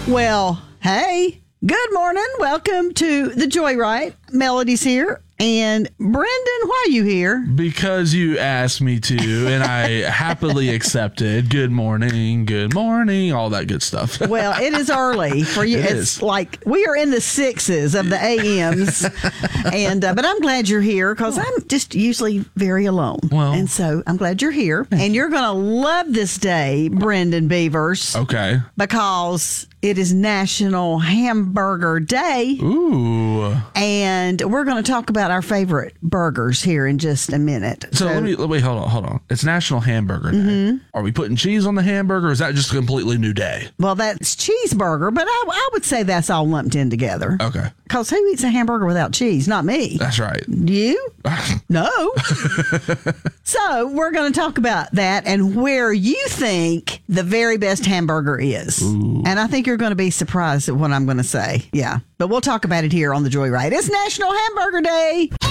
Well, hey, good morning. Welcome to the Joyride. Melody's here. And Brendan, why are you here? Because you asked me to, and I happily accepted. Good morning, all that good stuff. Well, it is early for you. It's like we are in the 6s of the AMs, and but I'm glad you're here because I'm just usually very alone. Well, and so I'm glad you're here, and you're going to love this day, Brendan Beavers. Okay. Because it is National Hamburger Day. Ooh. And we're going to talk about our favorite burgers here in just a minute. So let me hold on. It's National Hamburger Day. Mm-hmm. Are we putting cheese on the hamburger, or is that just a completely new day? Well, that's cheeseburger, but I would say that's all lumped in together. Okay. Because who eats a hamburger without cheese? Not me. That's right. You? No. So we're going to talk about that and where you think the very best hamburger is. Ooh. And I think you're going to be surprised at what I'm going to say. Yeah. But we'll talk about it here on the Joyride. It's National Hamburger Day.